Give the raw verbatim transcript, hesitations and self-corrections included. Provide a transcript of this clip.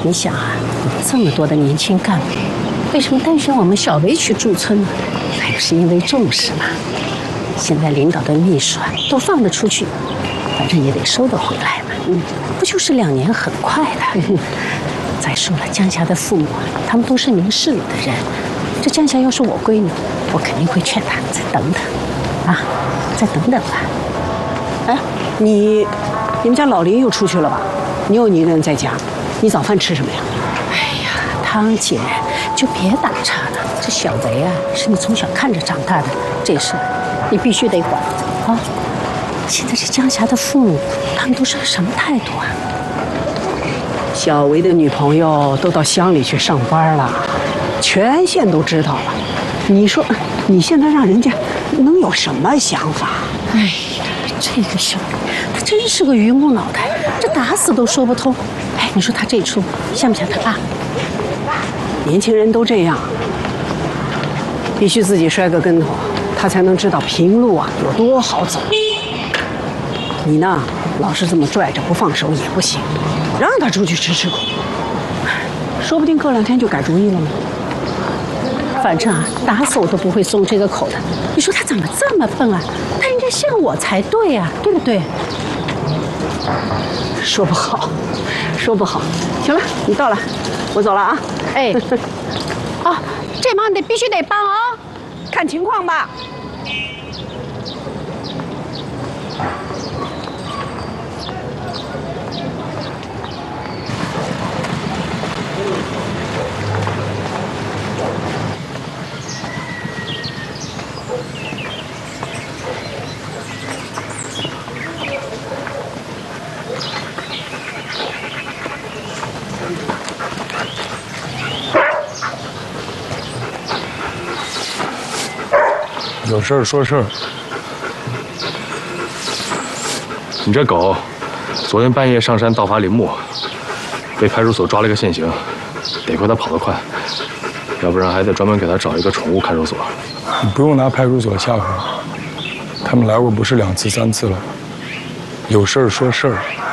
你想啊，这么多的年轻干部，为什么单选我们小维去驻村呢？还不是因为重视嘛。现在领导的秘书啊，都放得出去，反正也得收得回来嘛。嗯，不就是两年，很快的。嗯、再说了，江霞的父母，他们都是明事理的人。这江霞要是我闺女，我肯定会劝她再等等，啊，再等等吧。哎，你，你们家老林又出去了吧？你有你一个人在家，你早饭吃什么呀？哎呀，汤姐，就别打岔了。这小维啊，是你从小看着长大的，这事你必须得管啊！现在这江霞的父母，他们都是个什么态度啊？小维的女朋友都到乡里去上班了，全县都知道了。你说，你现在让人家能有什么想法？哎呀，这个小维，他真是个榆木脑袋，这打死都说不通。哎，你说他这出像不像他爸？年轻人都这样，必须自己摔个跟头，他才能知道平路啊有多好走。你呢，老是这么拽着不放手也不行，让他出去吃吃苦，说不定过两天就改主意了呢。反正啊，打死我都不会松这个口的。你说他怎么这么笨啊？他应该像我才对啊，对不对？说不好，说不好。行了，你到了，我走了啊。哎，啊，这忙你得必须得帮啊，看情况吧。 有事儿说事儿。你这狗，昨天半夜上山盗伐林木，被派出所抓了个现行，得亏它跑得快，要不然还得专门给它找一个宠物看守所。 你不用拿派出所吓唬我，他们来过不是两次三次了。有事儿说事儿。